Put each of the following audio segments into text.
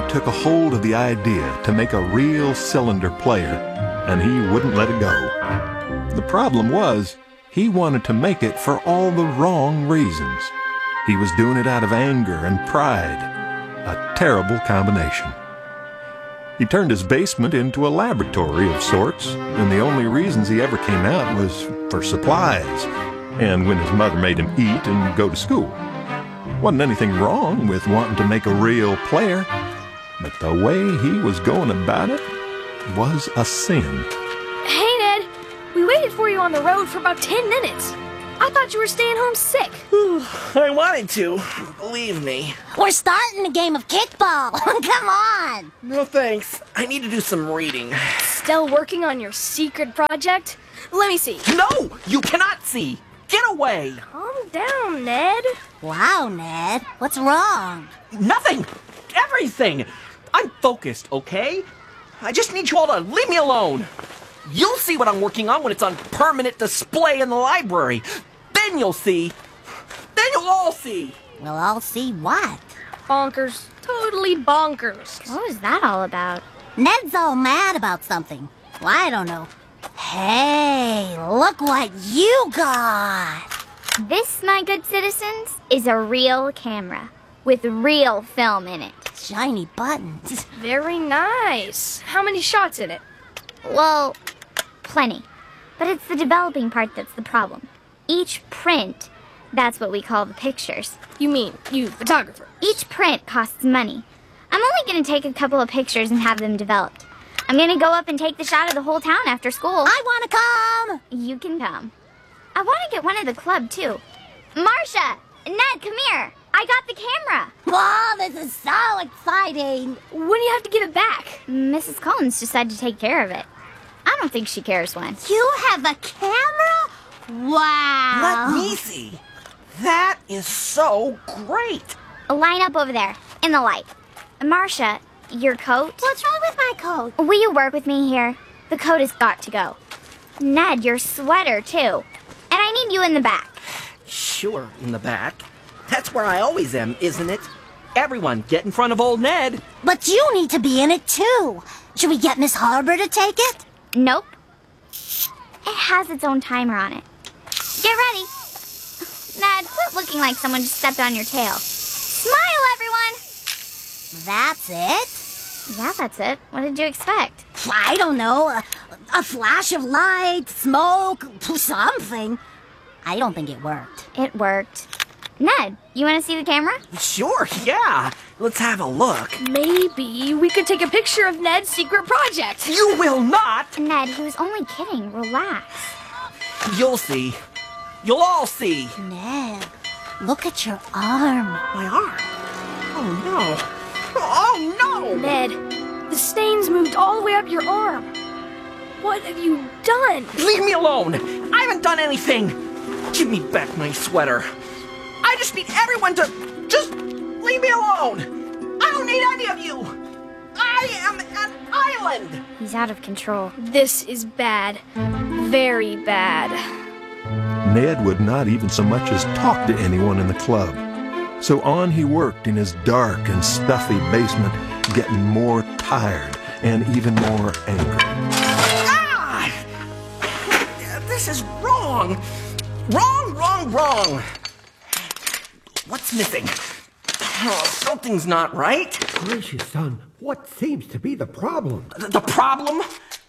took a hold of the idea to make a real cylinder player, and he wouldn't let it go. The problem was, he wanted to make it for all the wrong reasons. He was doing it out of anger and pride, a terrible combination. He turned his basement into a laboratory of sorts, and the only reasons he ever came out was for supplies, and when his mother made him eat and go to school. Wasn't anything wrong with wanting to make a real player, but the way he was going about it was a sin. Hey, Ned, we waited for you on the road for about 10 minutes. I thought you were staying home sick. I wanted to, believe me. We're starting a game of kickball. Come on. No thanks. I need to do some reading. Still working on your secret project? Let me see. No! You cannot see! Get away! Calm down, Ned. Wow, Ned. What's wrong? Nothing! Everything! I'm focused, okay? I just need you all to leave me alone. You'll see what I'm working on when it's on permanent display in the library. Then you'll see. Then you'll all see. We'll all see what? Bonkers. Totally bonkers. What was that all about? Ned's all mad about something. Well, I don't know. Hey, look what you got. This, my good citizens, is a real camera with real film in it. Shiny buttons. Very nice. How many shots in it? Well, plenty. But it's the developing part that's the problem. Each print, that's what we call the pictures. You mean, you photographer? Each print costs money. I'm only going to take a couple of pictures and have them developed. I'm going to go up and take the shot of the whole town after school. I want to come. You can come. I want to get one at the club, too. Marcia! Ned, come here. I got the camera. Wow, this is so exciting. When do you have to give it back? Mrs. Collins decided to take care of it. I don't think she cares when. You have a camera? Wow. Let me see. That is so great. Line up over there, in the light. Marcia, your coat? What's wrong with my coat? Will you work with me here? The coat has got to go. Ned, your sweater, too. And I need you in the back. Sure, in the back. That's where I always am, isn't it? Everyone, get in front of old Ned. But you need to be in it, too. Should we get Miss Harbor to take it? Nope. It has its own timer on it. Get ready. Ned, quit looking like someone just stepped on your tail. Smile, everyone! That's it? Yeah, that's it. What did you expect? I don't know. A flash of light, smoke, something. I don't think it worked. It worked. Ned, you want to see the camera? Sure, yeah. Let's have a look. Maybe we could take a picture of Ned's secret project. You will not! Ned, he was only kidding. Relax. You'll see. You'll all see. Ned, look at your arm. My arm? Oh, no. Oh, no! Ned, the stains moved all the way up your arm. What have you done? Leave me alone! I haven't done anything! Give me back my sweater. I just need everyone to just leave me alone! I don't need any of you! I am an island! He's out of control. This is bad. Very bad. Ned would not even so much as talk to anyone in the club. So on he worked in his dark and stuffy basement, getting more tired and even more angry. Ah! This is wrong! Wrong! What's missing? Oh, something's not right. Gracious, son, what seems to be the problem? The problem?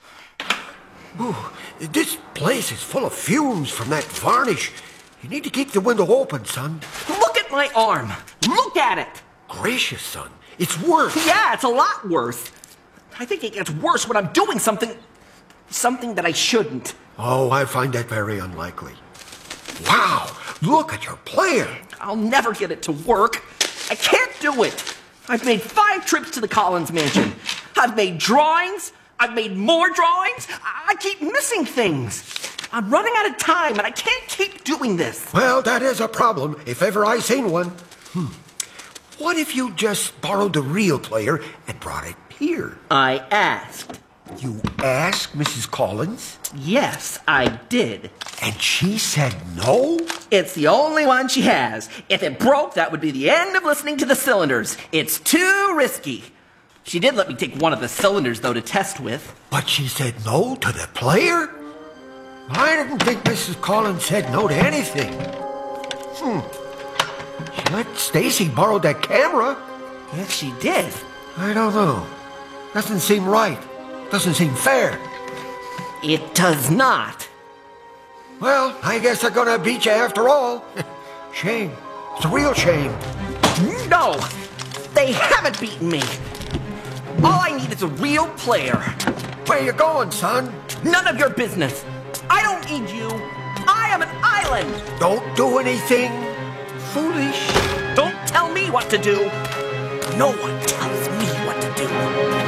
Oh, this place is full of fumes from that varnish. You need to keep the window open, son. Look at my arm. Look at it. Gracious, son, it's worse. Yeah, it's a lot worse. I think it gets worse when I'm doing something that I shouldn't. Oh, I find that very unlikely. Wow, look at your player. I'll never get it to work. I can't do it. I've made 5 trips to the Collins mansion. I've made drawings. I've made more drawings. I keep missing things. I'm running out of time, and I can't keep doing this. Well, that is a problem, if ever I seen one. What if you just borrowed the real player and brought it here? I asked. You asked Mrs. Collins? Yes, I did. And she said no? It's the only one she has. If it broke, that would be the end of listening to the Cylinders. It's too risky. She did let me take one of the cylinders, though, to test with. But she said no to the player? I didn't think Mrs. Collins said no to anything. She let Stacy borrow that camera. Yes, she did. I don't know. Doesn't seem right. Doesn't seem fair. It does not. Well, I guess they're gonna beat you after all. Shame. It's a real shame. No! They haven't beaten me. All I need is a real player. Where you going, son? None of your business. I don't need you. I am an island. Don't do anything foolish. Don't tell me what to do. No one tells me what to do.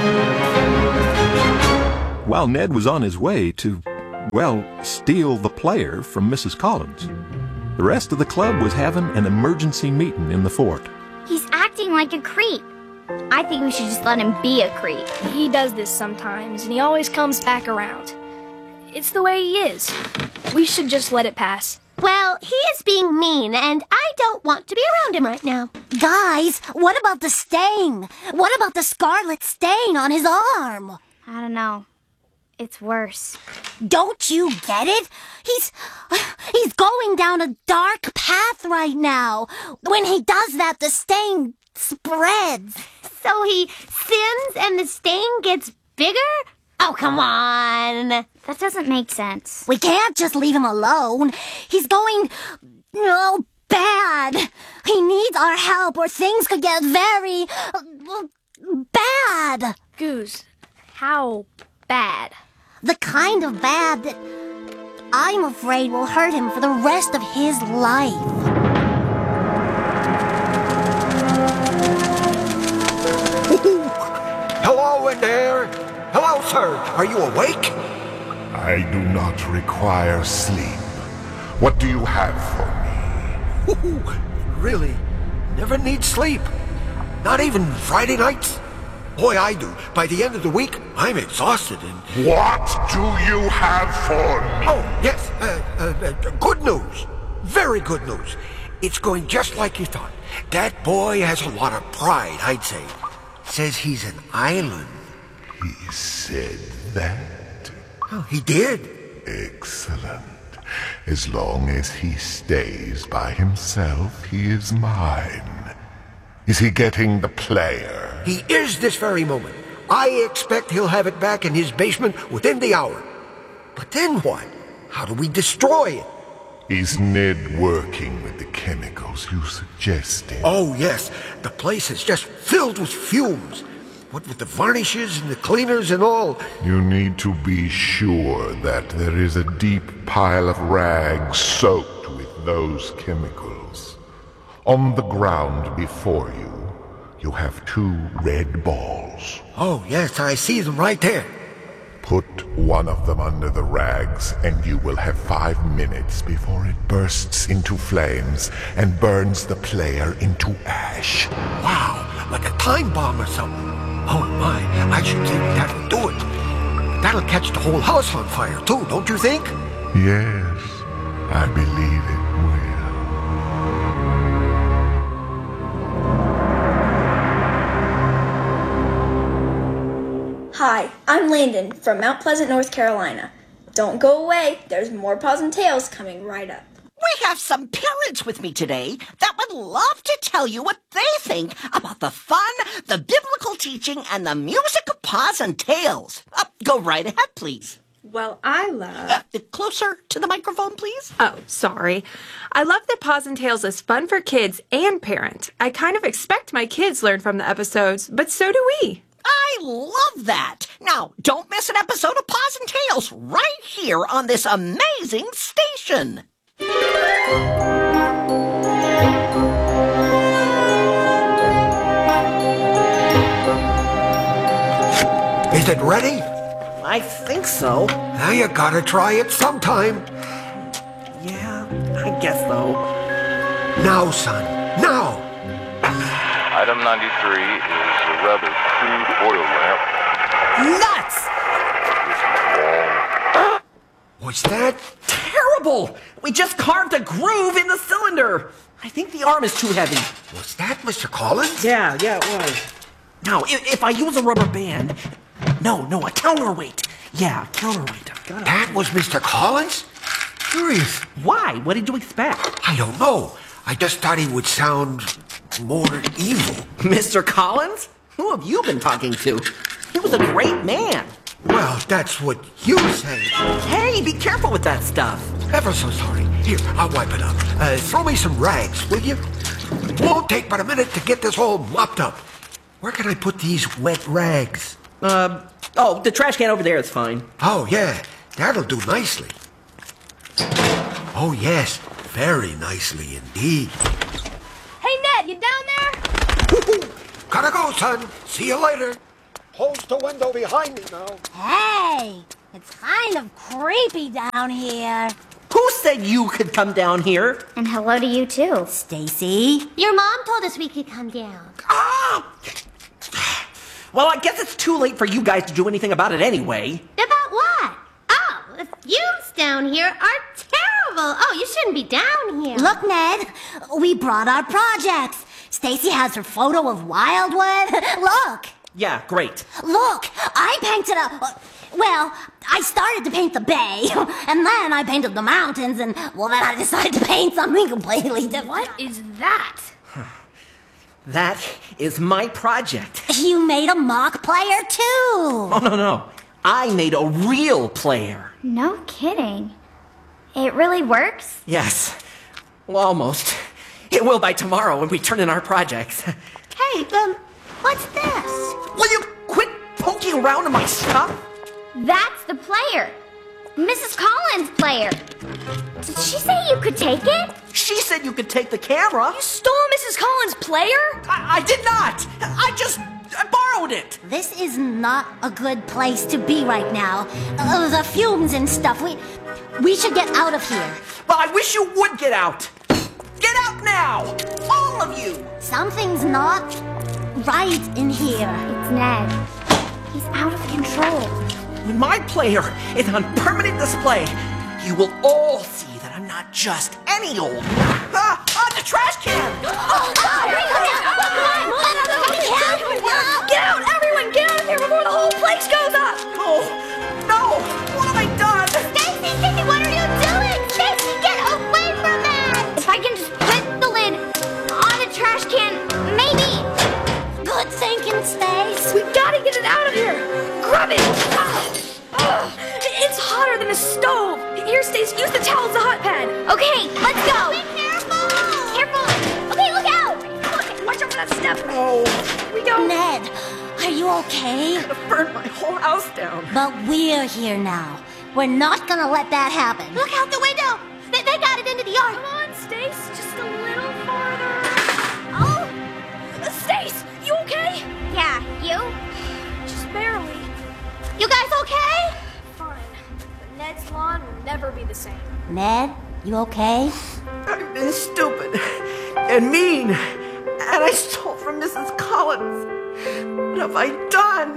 While Ned was on his way to, well, steal the player from Mrs. Collins, the rest of the club was having an emergency meeting in the fort. He's acting like a creep. I think we should just let him be a creep. He does this sometimes, and he always comes back around. It's the way he is. We should just let it pass. Well, he is being mean, and I don't want to be around him right now. Guys, what about the stain? What about the scarlet stain on his arm? I don't know. It's worse. Don't you get it? He's going down a dark path right now. When he does that, the stain spreads. So he sins and the stain gets bigger? Oh, come on. That doesn't make sense. We can't just leave him alone. He's going, bad. He needs our help or things could get very bad. Goose, how bad? The kind of bad that I'm afraid will hurt him for the rest of his life. Hello in there. Hello, sir. Are you awake? I do not require sleep. What do you have for me? Really? Never need sleep? Not even Friday nights? Boy, I do. By the end of the week, I'm exhausted and... What do you have for me? Oh, yes. Good news. Very good news. It's going just like you thought. That boy has a lot of pride, I'd say. Says he's an island. He said that? Oh, he did. Excellent. As long as he stays by himself, he is mine. Is he getting the player? He is this very moment. I expect he'll have it back in his basement within the hour. But then what? How do we destroy it? Is Ned working with the chemicals you suggested? Oh, yes. The place is just filled with fumes. What with the varnishes and the cleaners and all. You need to be sure that there is a deep pile of rags soaked with those chemicals. On the ground before you, you have 2 red balls. Oh, yes, I see them right there. Put one of them under the rags, and you will have 5 minutes before it bursts into flames and burns the player into ash. Wow, like a time bomb or something. Oh, my, I should think that'll do it. That'll catch the whole house on fire, too, don't you think? Yes, I believe it will. Hi, I'm Landon from Mount Pleasant, North Carolina. Don't go away. There's more Paws and Tales coming right up. We have some parents with me today that would love to tell you what they think about the fun, the biblical teaching, and the music of Paws and Tales. Go right ahead, please. Well, I love... closer to the microphone, please. Oh, sorry. I love that Paws and Tales is fun for kids and parents. I kind of expect my kids learn from the episodes, but so do we. I love that. Now, don't miss an episode of Paws and Tales right here on this amazing station. Is it ready? I think so. Now you gotta try it sometime. Yeah, I guess so. Now, son, now! Item 93 is a rather crude oil lamp. Nuts! Was that? Terrible! We just carved a groove in the cylinder. I think the arm is too heavy. Was that Mr. Collins? Yeah, it was. Now, if I use a rubber band... No, a counterweight. Yeah, a counterweight. That was Mr. Collins? Curious. Why? What did you expect? I don't know. I just thought he would sound more evil. Mr. Collins? Who have you been talking to? He was a great man. Well, that's what you say. Hey, be careful with that stuff. Ever so sorry. Here, I'll wipe it up. Throw me some rags, will you? It won't take but a minute to get this all mopped up. Where can I put these wet rags? The trash can over there is fine. Oh, yeah. That'll do nicely. Oh, yes. Very nicely indeed. Hey, Ned, you down there? Gotta go, son. See you later. Close the window behind me now. Hey, it's kind of creepy down here. Who said you could come down here? And hello to you, too. Stacy? Your mom told us we could come down. Well, I guess it's too late for you guys to do anything about it anyway. About what? Oh, the fumes down here are terrible. Oh, you shouldn't be down here. Look, Ned, we brought our projects. Stacy has her photo of Wildwood. Look. Yeah, great. Look, I painted well, I started to paint the bay, and then I painted the mountains, and, well, then I decided to paint something completely different. What is that? That is my project. You made a mock player, too. Oh, no. I made a real player. No kidding. It really works? Yes. Well, almost. It will by tomorrow when we turn in our projects. Hey, what's this? Will you quit poking around in my stuff? That's the player. Mrs. Collins' player. Did she say you could take it? She said you could take the camera. You stole Mrs. Collins' player? I did not. I borrowed it. This is not a good place to be right now. The fumes and stuff. We should get out of here. Well, I wish you would get out. Get out now. All of you. Something's not right in here. It's Ned. He's out of control. When my player is on permanent display, you will all see that I'm not just any old... the trash can! Get out! Everyone, get out of here before the whole place goes up! Oh, no! What have I done? Stacy, what are you doing? Stacy, get away from that! If I can just put the lid on the trash can, maybe. Good thinking, Stace. We gotta get it out of here! Grab it! It's hotter than a stove! Here, Stace, use the towel as a hot pad! Okay, let's go! Be careful! Careful! Okay, look out! Look, watch out for that step! Oh, Here we go! Ned, are you okay? I'm gonna burn my whole house down. But we're here now. We're not gonna let that happen. Look out the window! They got it into the yard. Come on, Stace, just a little farther. Oh! Stace, you okay? Yeah, you? Just barely. You guys okay? Fine. But Ned's lawn will never be the same. Ned, you okay? I've been stupid and mean, and I stole from Mrs. Collins. What have I done?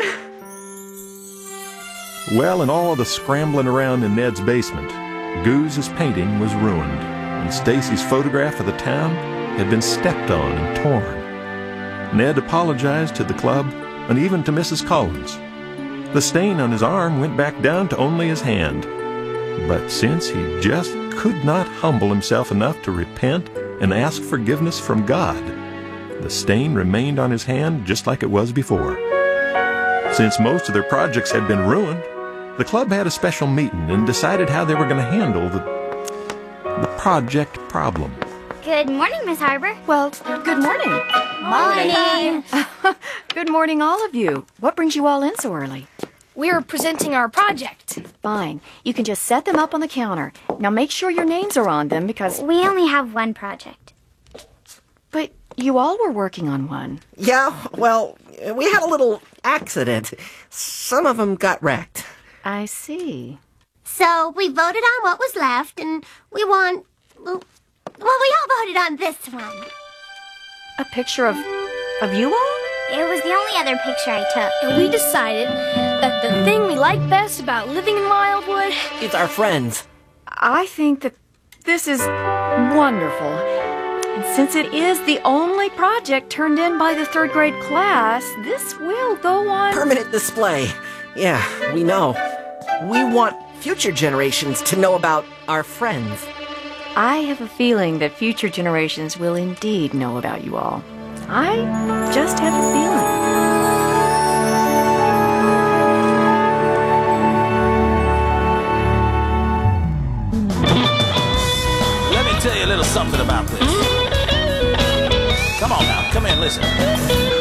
Well, in all of the scrambling around in Ned's basement, Goose's painting was ruined, and Stacy's photograph of the town had been stepped on and torn. Ned apologized to the club and even to Mrs. Collins. The stain on his arm went back down to only his hand. But since he just could not humble himself enough to repent and ask forgiveness from God, the stain remained on his hand just like it was before. Since most of their projects had been ruined, the club had a special meeting and decided how they were going to handle the project problem. Good morning, Miss Harbor. Well, good morning. Morning. Good morning, all of you. What brings you all in so early? We're presenting our project. Fine. You can just set them up on the counter. Now make sure your names are on them because... We only have one project. But you all were working on one. Yeah, well, we had a little accident. Some of them got wrecked. I see. So we voted on what was left, and we won... Well, we all voted on this one. A picture of you all? It was the only other picture I took. And we decided that the thing we like best about living in Wildwood... It's our friends. I think that this is wonderful. And since it is the only project turned in by the 3rd grade class, this will go on permanent display. Yeah, we know. We want future generations to know about our friends. I have a feeling that future generations will indeed know about you all. I just have a feeling. Let me tell you a little something about this. Come on now, come in, listen.